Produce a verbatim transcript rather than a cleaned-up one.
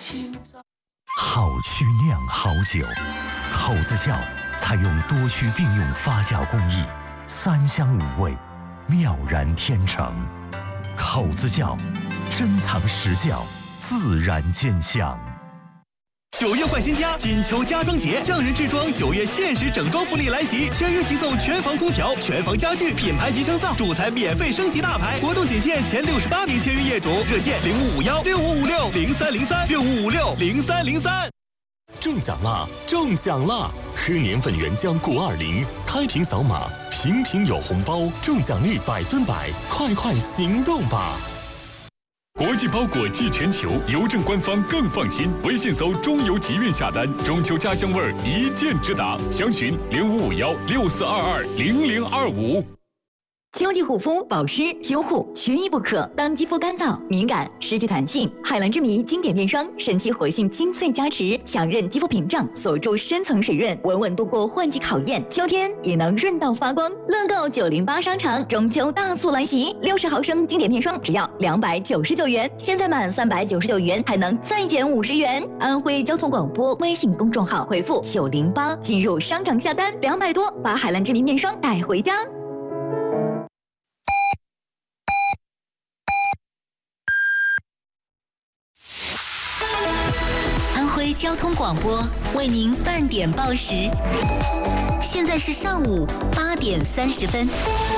好曲酿好酒，口子窖采用多区并用发酵工艺，三香五味，妙然天成。口子窖，珍藏实窖，自然见香。 九月换新家，锦秋家装节，匠人制装九月限时整装福利来袭，签约即送全房空调、全房家具、品牌级升噪，主材免费升级大牌。活动仅限前六十八名签约业主，热线零五五幺六五五六零三零三六五五六零三零三。 中奖啦！中奖啦！喝年份原浆谷二零，开瓶扫码，瓶瓶有红包，中奖率百分百，快快行动吧！ 国际包裹寄全球，邮政官方更放心。微信搜“中邮集运”下单，中秋家乡味儿一键直达。详询零五五幺六四二二零零二五。 秋季护肤、保湿、修护缺一不可。当肌肤干燥、敏感、失去弹性，海蓝之谜经典面霜神奇活性精粹加持，强韧肌肤屏障，锁住深层水润，稳稳度过换季考验。秋天也能润到发光。乐购九零八商场中秋大促来袭，六十毫升经典面霜只要两百九十九元，现在满三百九十九元还能再减五十元。安徽交通广播微信公众号回复九零八进入商场下单，两百多把海蓝之谜面霜带回家。 交通广播为您半点报时，现在是上午八点三十分。